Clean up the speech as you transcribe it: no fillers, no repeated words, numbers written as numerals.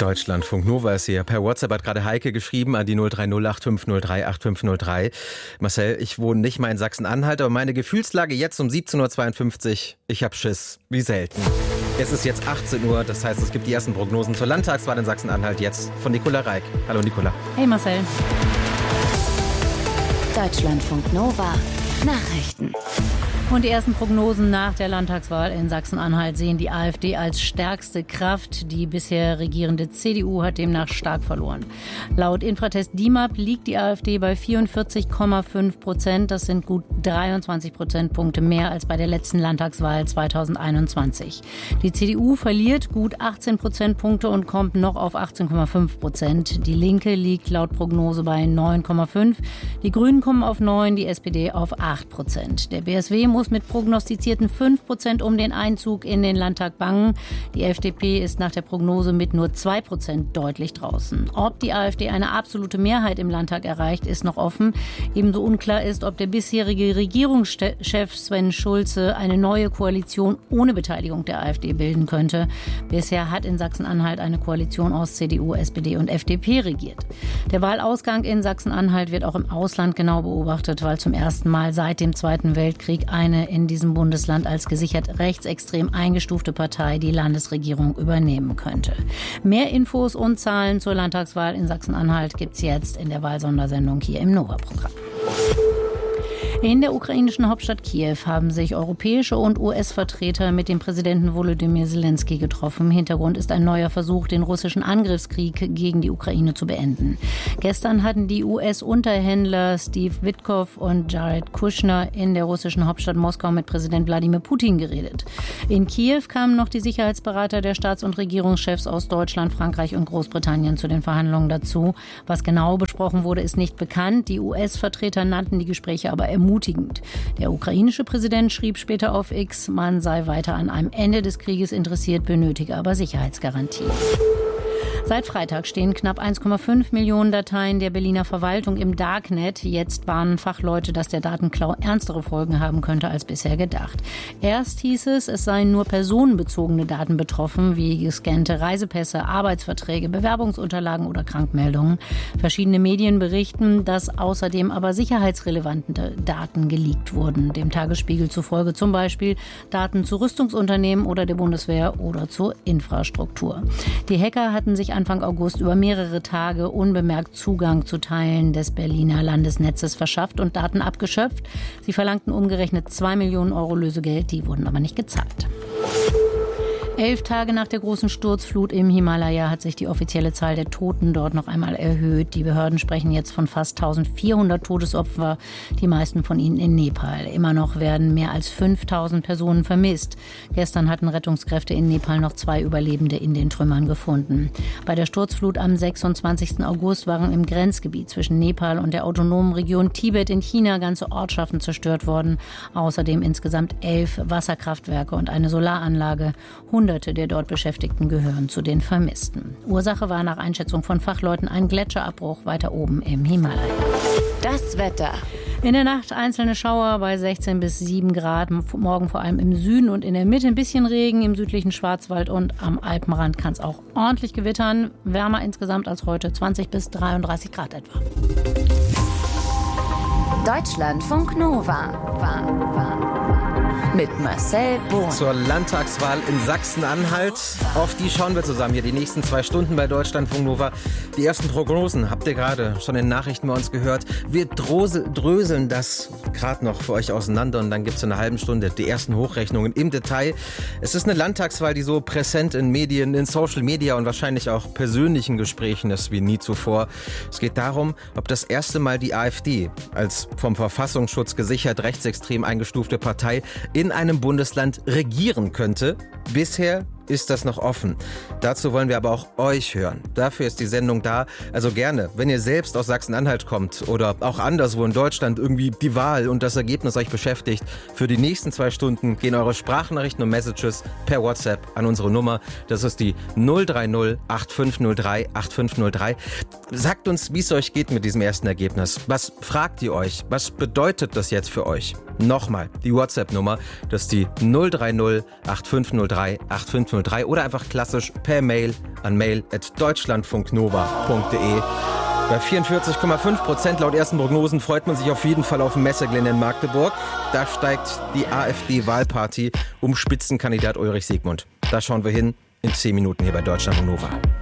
Deutschlandfunk Nova ist hier. Per WhatsApp hat gerade Heike geschrieben an die 030 8503 8503. Marcel, ich wohne nicht mal in Sachsen-Anhalt, aber meine Gefühlslage jetzt um 17.52 Uhr, ich hab Schiss, wie selten. Es ist jetzt 18 Uhr, das heißt, es gibt die ersten Prognosen zur Landtagswahl in Sachsen-Anhalt jetzt von Nicola Reik. Hallo Nicola. Hey Marcel. Deutschlandfunk Nova Nachrichten. Und die ersten Prognosen nach der Landtagswahl in Sachsen-Anhalt sehen die AfD als stärkste Kraft. Die bisher regierende CDU hat demnach stark verloren. Laut Infratest DIMAP liegt die AfD bei 44,5%. Das sind gut 23 Prozentpunkte mehr als bei der letzten Landtagswahl 2021. Die CDU verliert gut 18 Prozentpunkte und kommt noch auf 18,5%. Die Linke liegt laut Prognose bei 9,5%. Die Grünen kommen auf 9%, die SPD auf 8%. Der BSW muss mit prognostizierten 5% um den Einzug in den Landtag bangen. Die FDP ist nach der Prognose mit nur 2% deutlich draußen. Ob die AfD eine absolute Mehrheit im Landtag erreicht, ist noch offen. Ebenso unklar ist, ob der bisherige Regierungschef Sven Schulze eine neue Koalition ohne Beteiligung der AfD bilden könnte. Bisher hat in Sachsen-Anhalt eine Koalition aus CDU, SPD und FDP regiert. Der Wahlausgang in Sachsen-Anhalt wird auch im Ausland genau beobachtet, weil zum ersten Mal seit dem Zweiten Weltkrieg eine in diesem Bundesland als gesichert rechtsextrem eingestufte Partei die Landesregierung übernehmen könnte. Mehr Infos und Zahlen zur Landtagswahl in Sachsen-Anhalt gibt's jetzt in der Wahlsondersendung hier im Nova-Programm. In der ukrainischen Hauptstadt Kiew haben sich europäische und US-Vertreter mit dem Präsidenten Volodymyr Zelensky getroffen. Hintergrund ist ein neuer Versuch, den russischen Angriffskrieg gegen die Ukraine zu beenden. Gestern hatten die US-Unterhändler Steve Witkoff und Jared Kushner in der russischen Hauptstadt Moskau mit Präsident Wladimir Putin geredet. In Kiew kamen noch die Sicherheitsberater der Staats- und Regierungschefs aus Deutschland, Frankreich und Großbritannien zu den Verhandlungen dazu. Was genau besprochen wurde, ist nicht bekannt. Die US-Vertreter nannten die Gespräche aber ermutigend. Der ukrainische Präsident schrieb später auf X, man sei weiter an einem Ende des Krieges interessiert, benötige aber Sicherheitsgarantien. Seit Freitag stehen knapp 1,5 Millionen Dateien der Berliner Verwaltung im Darknet. Jetzt warnen Fachleute, dass der Datenklau ernstere Folgen haben könnte als bisher gedacht. Erst hieß es seien nur personenbezogene Daten betroffen, wie gescannte Reisepässe, Arbeitsverträge, Bewerbungsunterlagen oder Krankmeldungen. Verschiedene Medien berichten, dass außerdem aber sicherheitsrelevante Daten geleakt wurden. Dem Tagesspiegel zufolge zum Beispiel Daten zu Rüstungsunternehmen oder der Bundeswehr oder zur Infrastruktur. Die Hacker hatten sich Anfang August über mehrere Tage unbemerkt Zugang zu Teilen des Berliner Landesnetzes verschafft und Daten abgeschöpft. Sie verlangten umgerechnet 2 Millionen Euro Lösegeld, die wurden aber nicht gezahlt. 11 Tage nach der großen Sturzflut im Himalaya hat sich die offizielle Zahl der Toten dort noch einmal erhöht. Die Behörden sprechen jetzt von fast 1400 Todesopfer, die meisten von ihnen in Nepal. Immer noch werden mehr als 5000 Personen vermisst. Gestern hatten Rettungskräfte in Nepal noch 2 Überlebende in den Trümmern gefunden. Bei der Sturzflut am 26. August waren im Grenzgebiet zwischen Nepal und der autonomen Region Tibet in China ganze Ortschaften zerstört worden. Außerdem insgesamt 11 Wasserkraftwerke und eine Solaranlage. Hunderte der dort Beschäftigten gehören zu den Vermissten. Ursache war nach Einschätzung von Fachleuten ein Gletscherabbruch weiter oben im Himalaya. Das Wetter. In der Nacht einzelne Schauer bei 16 bis 7 Grad. Morgen vor allem im Süden und in der Mitte ein bisschen Regen. Im südlichen Schwarzwald und am Alpenrand kann es auch ordentlich gewittern. Wärmer insgesamt als heute, 20 bis 33 Grad etwa. Deutschlandfunk Nova mit Marcel Bohn. Zur Landtagswahl in Sachsen-Anhalt. Auf die schauen wir zusammen hier die nächsten 2 Stunden bei Deutschlandfunk Nova. Die ersten Prognosen habt ihr gerade schon in den Nachrichten bei uns gehört. Wir dröseln das gerade noch für euch auseinander und dann gibt es in einer halben Stunde die ersten Hochrechnungen im Detail. Es ist eine Landtagswahl, die so präsent in Medien, in Social Media und wahrscheinlich auch persönlichen Gesprächen ist wie nie zuvor. Es geht darum, ob das erste Mal die AfD als vom Verfassungsschutz gesichert rechtsextrem eingestufte Partei in einem Bundesland regieren könnte. Bisher ist das noch offen. Dazu wollen wir aber auch euch hören. Dafür ist die Sendung da. Also gerne, wenn ihr selbst aus Sachsen-Anhalt kommt oder auch anderswo in Deutschland irgendwie die Wahl und das Ergebnis euch beschäftigt, für die nächsten 2 Stunden gehen eure Sprachnachrichten und Messages per WhatsApp an unsere Nummer. Das ist die 030 8503 8503. Sagt uns, wie es euch geht mit diesem ersten Ergebnis. Was fragt ihr euch? Was bedeutet das jetzt für euch? Nochmal, die WhatsApp-Nummer, das ist die 030 8503 8503. 0803 oder einfach klassisch per Mail an mail@deutschlandfunknova.de. Bei 44,5% laut ersten Prognosen freut man sich auf jeden Fall auf dem Messegelände in Magdeburg. Da steigt die AfD-Wahlparty um Spitzenkandidat Ulrich Siegmund. Da schauen wir hin in 10 Minuten hier bei Deutschlandfunk Nova.